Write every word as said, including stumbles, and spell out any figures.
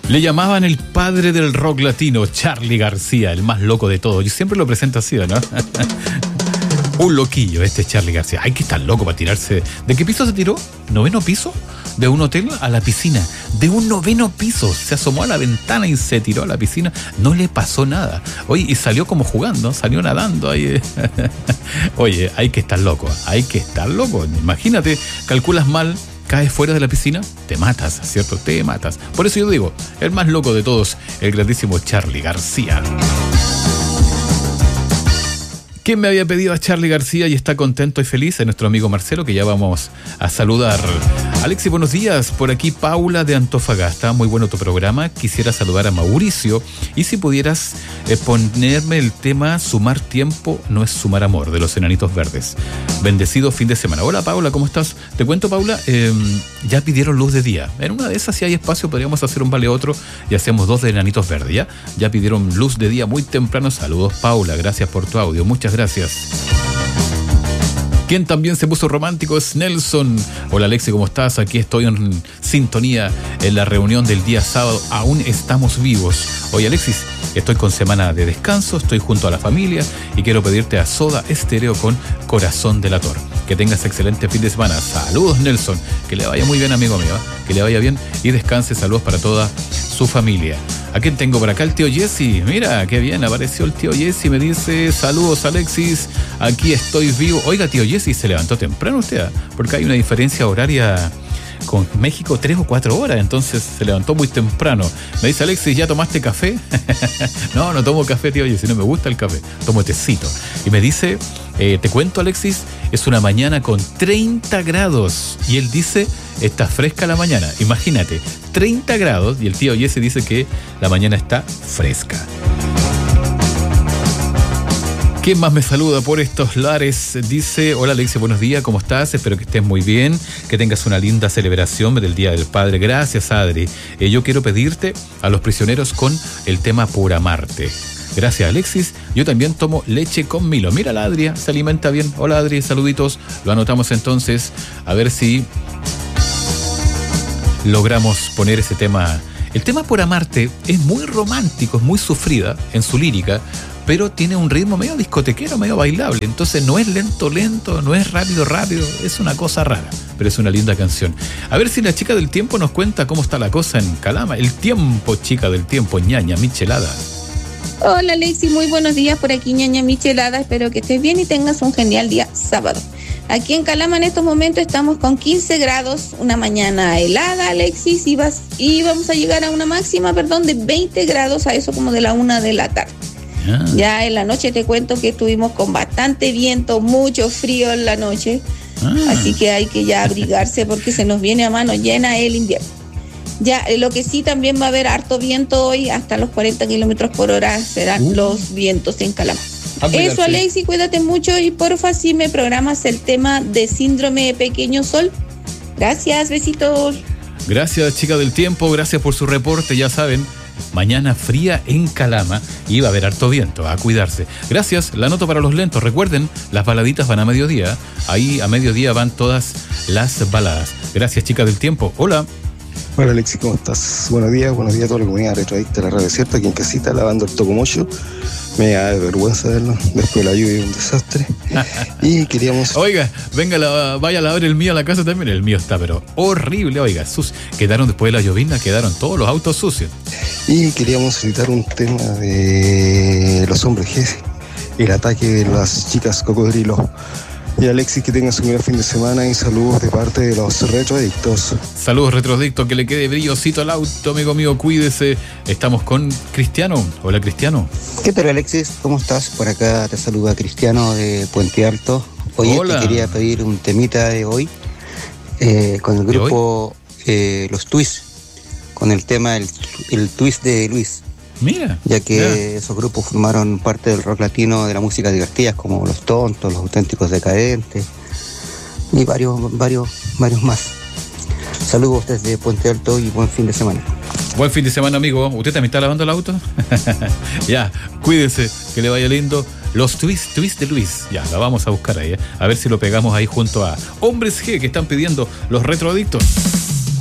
Le llamaban el padre del rock latino, Charly García, el más loco de todos. Yo siempre lo presento así, ¿no? Un loquillo este Charly García. Ay, que está loco para tirarse. ¿De qué piso se tiró? ¿Noveno piso? De un hotel a la piscina. De un noveno piso. Se asomó a la ventana y se tiró a la piscina. No le pasó nada. Oye, y salió como jugando, salió nadando ahí. Oye, hay que estar loco. Hay que estar loco. Imagínate, calculas mal, caes fuera de la piscina, te matas, ¿cierto? Te matas. Por eso yo digo, el más loco de todos, el grandísimo Charly García. ¿Quién me había pedido a Charly García y está contento y feliz? Es nuestro amigo Marcelo, que ya vamos a saludar. Alexi, buenos días. Por aquí Paula de Antofagasta. Muy bueno tu programa. Quisiera saludar a Mauricio. Y si pudieras eh, ponerme el tema Sumar tiempo no es sumar amor, de los Enanitos Verdes. Bendecido fin de semana. Hola Paula, ¿cómo estás? Te cuento, Paula, eh, ya pidieron luz de día. En una de esas, si hay espacio, podríamos hacer un vale otro y hacemos dos de Enanitos Verdes, ¿ya? Ya pidieron luz de día muy temprano. Saludos, Paula. Gracias por tu audio. Muchas gracias. Gracias. Quien también se puso romántico es Nelson. Hola Alexi, ¿cómo estás? Aquí estoy en sintonía en la reunión del día sábado. Aún estamos vivos. Oye Alexis, estoy con semana de descanso, estoy junto a la familia y quiero pedirte a Soda Estéreo con Corazón Delator. Que tengas excelente fin de semana. Saludos Nelson. Que le vaya muy bien, amigo mío. Que le vaya bien y descanse. Saludos para toda su familia. ¿A quién tengo por acá? El tío Jesse. Mira, qué bien, apareció el tío Jesse. Me dice, saludos Alexis, aquí estoy vivo. Oiga, tío Jesse, ¿se levantó temprano usted? Porque hay una diferencia horaria con México, tres o cuatro horas, entonces se levantó muy temprano. Me dice, Alexis, ¿ya tomaste café? No, no tomo café, tío Jesse, no me gusta el café, tomo tecito. Y me dice, eh, te cuento Alexis, es una mañana con treinta grados. Y él dice, está fresca la mañana. Imagínate, treinta grados y el tío Jesse dice que la mañana está fresca. ¿Quién más me saluda por estos lares? Dice, hola Alexia, buenos días, ¿cómo estás? Espero que estés muy bien, que tengas una linda celebración del Día del Padre. Gracias, Adri. Eh, yo quiero pedirte a los prisioneros con el tema Por Amarte. Gracias, Alexis. Yo también tomo leche con Milo. Mira la Adri, se alimenta bien. Hola, Adri, saluditos. Lo anotamos entonces, a ver si logramos poner ese tema. El tema Por Amarte es muy romántico, es muy sufrida en su lírica, pero tiene un ritmo medio discotequero, medio bailable. Entonces no es lento, lento, no es rápido, rápido. Es una cosa rara, pero es una linda canción. A ver si la chica del tiempo nos cuenta cómo está la cosa en Calama. El tiempo, chica del tiempo, ñaña Michelada. Hola, Alexi, muy buenos días por aquí, ñaña Michelada. Espero que estés bien y tengas un genial día sábado. Aquí en Calama en estos momentos estamos con quince grados, una mañana helada, Alexis, y, vas, y vamos a llegar a una máxima, perdón, de veinte grados, a eso como de la una de la tarde. Ah. Ya en la noche te cuento que estuvimos con bastante viento, mucho frío en la noche, ah. así que hay que ya abrigarse porque se nos viene a mano llena el invierno. Ya, lo que sí también va a haber harto viento hoy, hasta los cuarenta kilómetros por hora serán uh. los vientos en Calama. Eso, Alexi, cuídate mucho y porfa si me programas el tema de síndrome de pequeño sol. Gracias, besitos. Gracias, chica del tiempo, gracias por su reporte, ya saben, mañana fría en Calama y va a haber harto viento, a cuidarse. Gracias, la anoto para los lentos, recuerden, las baladitas van a mediodía, ahí a mediodía van todas las baladas. Gracias, chica del tiempo, hola. Hola Alexi, ¿cómo estás? Buenos días, buenos días a toda la comunidad retrodicta de la radio, ¿cierto? Aquí en casita lavando el tocomocho. Me da vergüenza verlo, después de la lluvia un desastre. Y queríamos... Oiga, venga, la, vaya a lavar el mío a la casa también. El mío está, pero horrible, oiga. Sus, quedaron después de la llovizna, quedaron todos los autos sucios. Y queríamos citar un tema de los hombres G, el ataque de las chicas cocodrilos. Y Alexis, que tengas un gran fin de semana y saludos de parte de los retrodictos. Saludos retrodictos, que le quede brillosito al auto, amigo mío, cuídese. Estamos con Cristiano. Hola, Cristiano. ¿Qué tal, Alexis? ¿Cómo estás? Por acá te saluda Cristiano de Puente Alto. Oye, Hola. Te quería pedir un temita de hoy eh, con el grupo eh, Los Twist, con el tema El, el Twist de Luis. Mira. Ya que yeah. esos grupos formaron parte del rock latino de la música divertida, como Los Tontos, Los Auténticos Decadentes y varios, varios, varios más. Saludos desde Puente Alto y buen fin de semana. Buen fin de semana, amigo. ¿Usted también está lavando el auto? Ya, cuídese, que le vaya lindo. Los Twist, Twist de Luis. Ya, la vamos a buscar ahí, ¿eh? A ver si lo pegamos ahí junto a Hombres G, que están pidiendo los retrodictos.